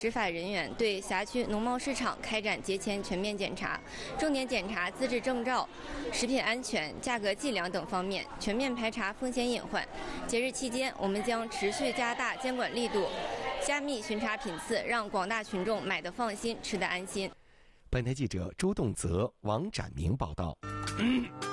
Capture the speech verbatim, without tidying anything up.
执法人员对辖区农贸市场开展节前全面检查，重点检查资质证照、食品安全、价格计量等方面，全面排查风险隐患。节日期间，我们将持续加大监管力度，加密巡查频次，让广大群众买得放心，吃得安心。 本台记者周栋泽、王展明报道。嗯